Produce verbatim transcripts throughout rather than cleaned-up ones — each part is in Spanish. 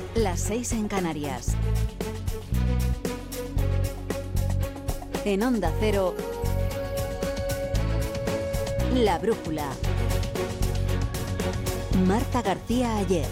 las seis en Canarias. En Onda Cero, La Brújula. Marta García Ayer.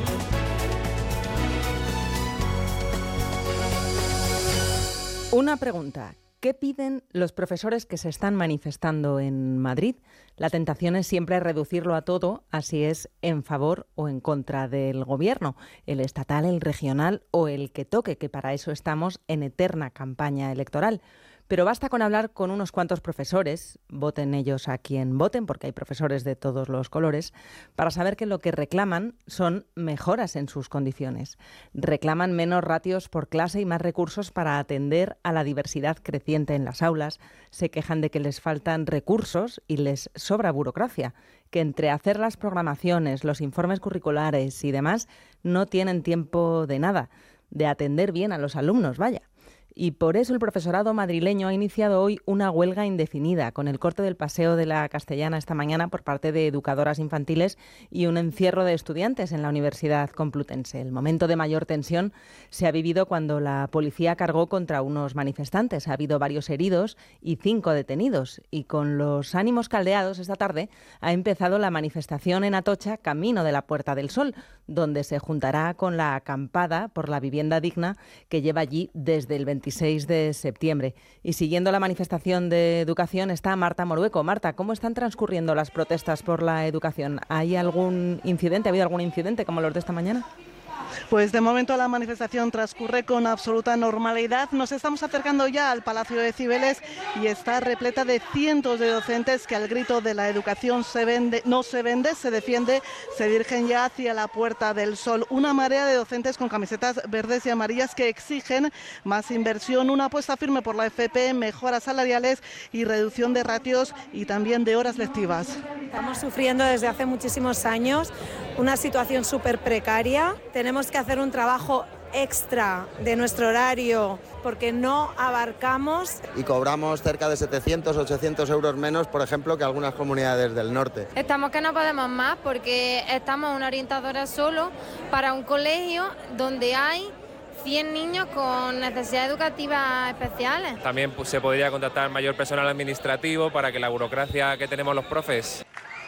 Una pregunta. ¿Qué piden los profesores que se están manifestando en Madrid? La tentación es siempre reducirlo a todo, así es en favor o en contra del gobierno, el estatal, el regional o el que toque, que para eso estamos en eterna campaña electoral. Pero basta con hablar con unos cuantos profesores, voten ellos a quien voten, porque hay profesores de todos los colores, para saber que lo que reclaman son mejoras en sus condiciones. Reclaman menos ratios por clase y más recursos para atender a la diversidad creciente en las aulas. Se quejan de que les faltan recursos y les sobra burocracia, que entre hacer las programaciones, los informes curriculares y demás, no tienen tiempo de nada, de atender bien a los alumnos, vaya. Y por eso el profesorado madrileño ha iniciado hoy una huelga indefinida, con el corte del paseo de la Castellana esta mañana por parte de educadoras infantiles y un encierro de estudiantes en la Universidad Complutense. El momento de mayor tensión se ha vivido cuando la policía cargó contra unos manifestantes. Ha habido varios heridos y cinco detenidos. Y con los ánimos caldeados, esta tarde ha empezado la manifestación en Atocha, camino de la Puerta del Sol, donde se juntará con la acampada por la vivienda digna que lleva allí desde el veintiséis de septiembre. Y siguiendo la manifestación de educación está Marta Morueco. Marta, ¿cómo están transcurriendo las protestas por la educación? ¿Hay algún incidente? ¿Ha habido algún incidente como los de esta mañana? Pues de momento la manifestación transcurre con absoluta normalidad. Nos estamos acercando ya al Palacio de Cibeles y está repleta de cientos de docentes que al grito de la educación se vende, no se vende, se defiende, se dirigen ya hacia la Puerta del Sol. Una marea de docentes con camisetas verdes y amarillas que exigen más inversión, una apuesta firme por la F P, mejoras salariales y reducción de ratios y también de horas lectivas. Estamos sufriendo desde hace muchísimos años una situación súper precaria. Tenemos que hacer un trabajo extra de nuestro horario porque no abarcamos. Y cobramos cerca de setecientos, ochocientos euros menos, por ejemplo, que algunas comunidades del norte. Estamos que no podemos más porque estamos una orientadora solo para un colegio donde hay cien niños con necesidades educativas especiales. También pues, se podría contratar mayor personal administrativo para que la burocracia que tenemos los profes.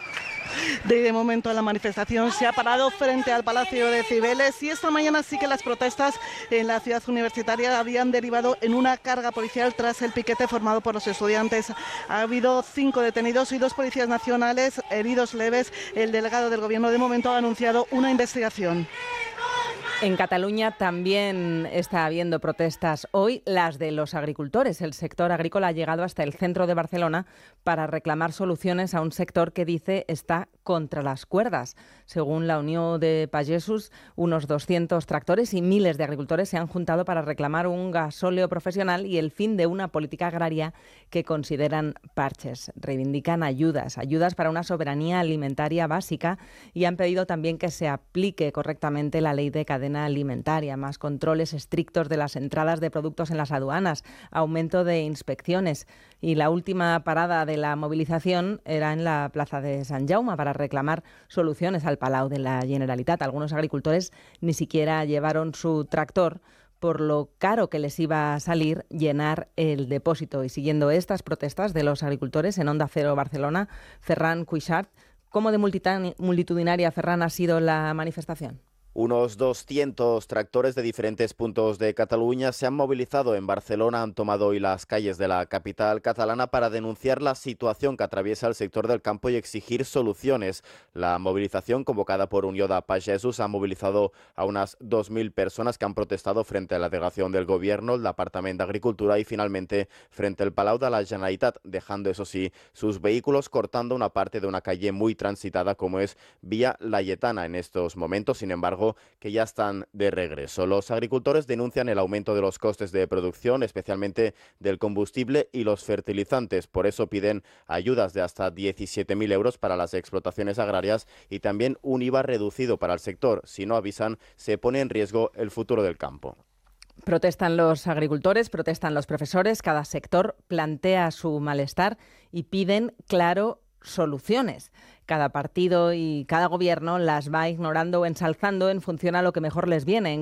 De momento la manifestación se ha parado frente al Palacio de Cibeles y esta mañana sí que las protestas en la ciudad universitaria habían derivado en una carga policial tras el piquete formado por los estudiantes. Ha habido cinco detenidos y dos policías nacionales heridos leves. El delegado del gobierno de momento ha anunciado una investigación. En Cataluña también está habiendo protestas hoy, las de los agricultores. El sector agrícola ha llegado hasta el centro de Barcelona para reclamar soluciones a un sector que dice está contra las cuerdas. Según la Unión de Pagesos, unos doscientos tractores y miles de agricultores se han juntado para reclamar un gasóleo profesional y el fin de una política agraria que consideran parches. Reivindican ayudas, ayudas para una soberanía alimentaria básica y han pedido también que se aplique correctamente la ley de cadena alimentaria, más controles estrictos de las entradas de productos en las aduanas, aumento de inspecciones. Y la última parada de la movilización era en la plaza de Sant Jaume para reclamar soluciones al Palau de la Generalitat. Algunos agricultores ni siquiera llevaron su tractor por lo caro que les iba a salir llenar el depósito. Y siguiendo estas protestas de los agricultores en Onda Cero Barcelona, Ferran Cuixart, ¿cómo de multitudinaria, Ferran, ha sido la manifestación? Unos doscientos tractores de diferentes puntos de Cataluña se han movilizado en Barcelona, han tomado hoy las calles de la capital catalana para denunciar la situación que atraviesa el sector del campo y exigir soluciones. La movilización convocada por Unió de Pagesos ha movilizado a unas dos mil personas que han protestado frente a la delegación del Gobierno, el Departamento de Agricultura y finalmente frente al Palau de la Generalitat, dejando eso sí sus vehículos cortando una parte de una calle muy transitada como es Vía Laietana en estos momentos. Sin embargo, que ya están de regreso. Los agricultores denuncian el aumento de los costes de producción, especialmente del combustible y los fertilizantes. Por eso piden ayudas de hasta diecisiete mil euros para las explotaciones agrarias y también un I V A reducido para el sector. Si no avisan, se pone en riesgo el futuro del campo. Protestan los agricultores, protestan los profesores, cada sector plantea su malestar y piden, claro, soluciones. Cada partido y cada gobierno las va ignorando o ensalzando en función a lo que mejor les viene.